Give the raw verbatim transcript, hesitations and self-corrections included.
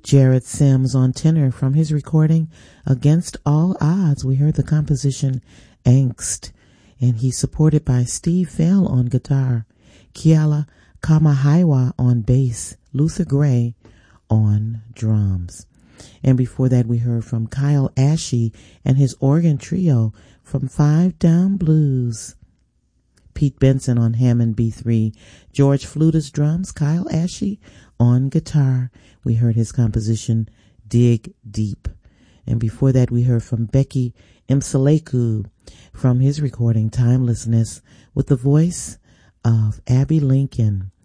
Jared Sims on tenor from his recording Against All Odds. We heard the composition Angst, and he's supported by Steve Fell on guitar, Keala Kamahaiwa on bass, Luther Gray on drums. And before that, we heard from Kyle Ashe and his organ trio from Five Down Blues. Pete Benson on Hammond B three, George Flutis drums, Kyle Ashe on guitar. We heard his composition Dig Deep. And before that, we heard from Becky Msaleku from his recording Timelessness with the voice of Abby Lincoln.